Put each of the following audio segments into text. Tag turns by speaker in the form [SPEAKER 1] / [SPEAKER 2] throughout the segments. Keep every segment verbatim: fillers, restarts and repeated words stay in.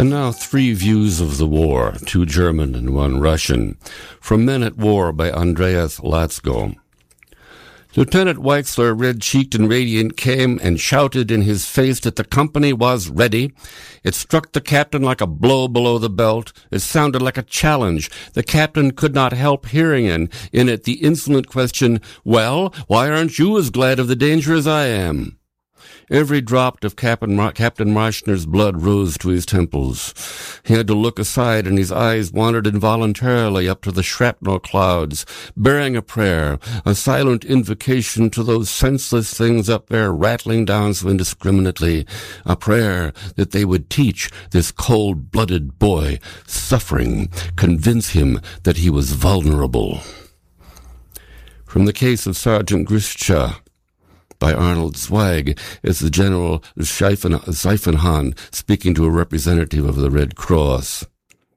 [SPEAKER 1] And now three views of the war, two German and one Russian, from Men at War by Andreas Latzko. Lieutenant Weixler, red-cheeked and radiant, came and shouted in his face that the company was ready. It struck the captain like a blow below the belt. It sounded like a challenge. The captain could not help hearing in, in it the insolent question, "Well, why aren't you as glad of the danger as I am?" Every drop of Captain, Mar- Captain Marschner's blood rose to his temples. He had to look aside, and his eyes wandered involuntarily up to the shrapnel clouds, bearing a prayer, a silent invocation to those senseless things up there rattling down so indiscriminately, a prayer that they would teach this cold-blooded boy suffering, convince him that he was vulnerable. From the case of Sergeant Grischa, by Arnold Zweig, is the General Seifenhahn speaking to a representative of the Red Cross.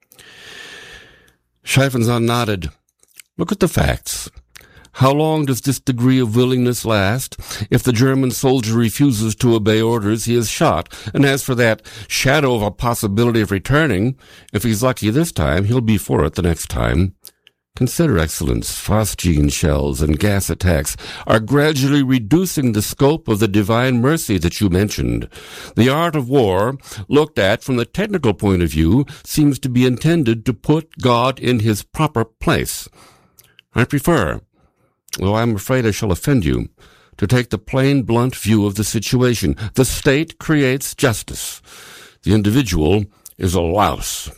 [SPEAKER 1] Seifenhahn nodded. "Look at the facts. How long does this degree of willingness last? If the German soldier refuses to obey orders, he is shot. And as for that shadow of a possibility of returning, if he's lucky this time, he'll be for it the next time. Consider, Excellence, phosgene shells and gas attacks are gradually reducing the scope of the divine mercy that you mentioned. The art of war, looked at from the technical point of view, seems to be intended to put God in his proper place. I prefer, though I'm afraid I shall offend you, to take the plain, blunt view of the situation. The state creates justice. The individual is a louse."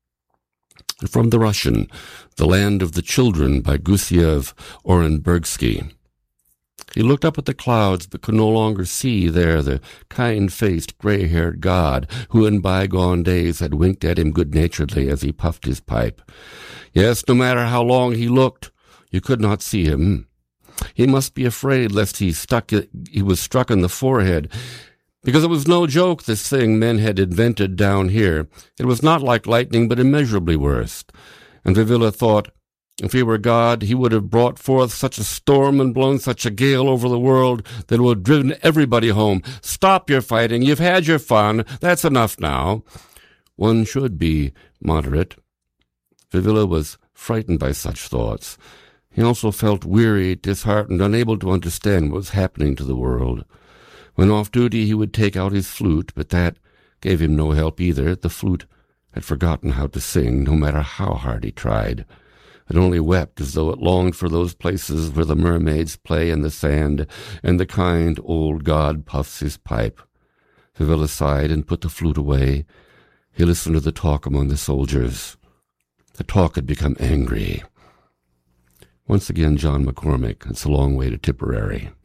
[SPEAKER 1] From the Russian, The Land of the Children by Gusiev Orenbergsky. He looked up at the clouds, but could no longer see there the kind-faced, gray-haired God who in bygone days had winked at him good-naturedly as he puffed his pipe. Yes, no matter how long he looked, you could not see him. He must be afraid lest he stuck he was struck in the forehead, because it was no joke, this thing men had invented down here. It was not like lightning, but immeasurably worse. And Vivilla thought, if he were God, he would have brought forth such a storm and blown such a gale over the world that it would have driven everybody home. Stop your fighting. You've had your fun. That's enough now. One should be moderate. Vivilla was frightened by such thoughts. He also felt weary, disheartened, unable to understand what was happening to the world. When off duty, he would take out his flute, but that gave him no help either. The flute had forgotten how to sing, no matter how hard he tried. It only wept as though it longed for those places where the mermaids play in the sand, and the kind old god puffs his pipe. Vivilla sighed and put the flute away. He listened to the talk among the soldiers. The talk had become angry. Once again, John McCormick. It's a long way to Tipperary.